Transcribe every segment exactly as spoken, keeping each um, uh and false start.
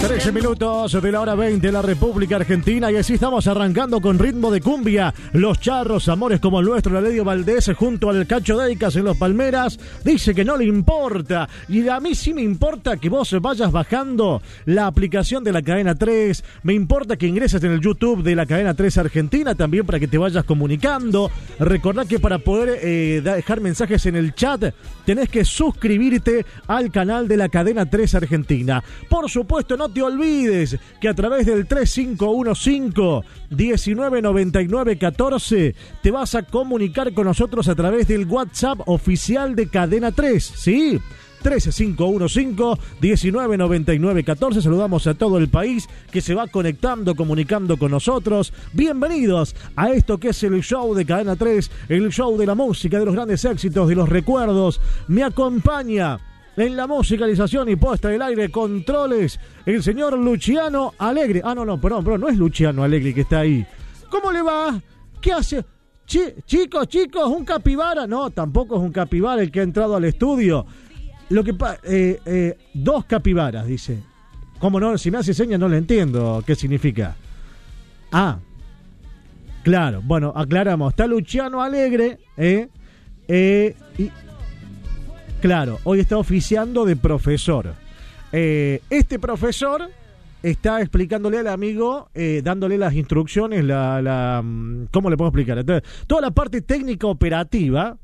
trece minutos de la hora veinte de la República Argentina y así estamos arrancando con ritmo de cumbia. Los charros, amores como el nuestro, la Ledio Valdés junto al Cacho Deicas en Los Palmeras, dice que no le importa. Y a mí sí me importa que vos vayas bajando la aplicación de la Cadena tres. Me importa que ingreses en el YouTube de la Cadena tres Argentina también para que te vayas comunicando. Recordá que para poder eh, dejar mensajes en el chat tenés que suscribirte al canal de la Cadena tres Argentina. Por supuesto, no te olvides que a través del tres cinco uno cinco, uno nueve nueve nueve, uno cuatro te vas a comunicar con nosotros a través del WhatsApp oficial de Cadena tres, ¿sí? tres cinco uno cinco, uno nueve nueve nueve, uno cuatro. Saludamos a todo el país que se va conectando, comunicando con nosotros. Bienvenidos a esto que es el show de Cadena tres, el show de la música, de los grandes éxitos, de los recuerdos. Me acompaña en la musicalización y puesta del aire, controles, el señor Luciano Alegre. Ah, no, no, perdón, perdón, no es Luciano Alegre que está ahí. ¿Cómo le va? ¿Qué hace? Ch- chicos, chicos, ¿un capibara? No, tampoco es un capibara el que ha entrado al estudio. Lo que pa- eh, eh, dos capibaras, dice. ¿Cómo no? Si me hace señas no le entiendo qué significa. Ah, claro, bueno, aclaramos. Está Luciano Alegre, ¿eh? Eh, y... Claro, hoy está oficiando de profesor. Eh, este profesor está explicándole al amigo, eh, dándole las instrucciones, la, la, ¿cómo le puedo explicar? Entonces, toda la parte técnica operativa.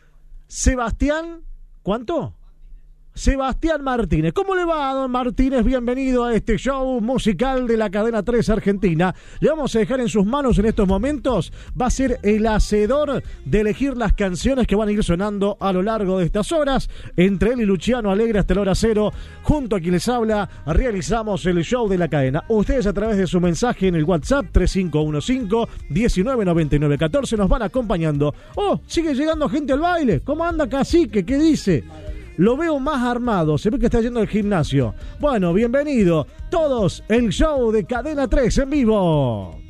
Sebastián, ¿cuánto? Sebastián Martínez. ¿Cómo le va, don Martínez? Bienvenido a este show musical de la Cadena tres Argentina. Le vamos a dejar en sus manos en estos momentos. Va a ser el hacedor de elegir las canciones que van a ir sonando a lo largo de estas horas. Entre él y Luciano Alegre hasta la hora cero, junto a quien les habla, realizamos el show de la cadena. Ustedes a través de su mensaje en el WhatsApp tres cinco uno cinco, uno nueve nueve nueve, uno cuatro nos van acompañando. Oh, sigue llegando gente al baile. ¿Cómo anda Cacique? ¿Qué dice? Lo veo más armado, se ve que está yendo al gimnasio. Bueno, bienvenido todos, el show de Cadena tres en vivo.